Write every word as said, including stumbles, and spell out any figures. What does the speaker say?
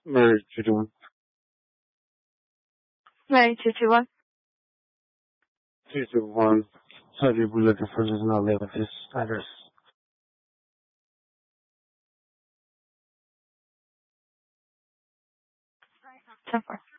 Married to the Married two two one. two to one. So you'll be looking for this now live with this address. ten four.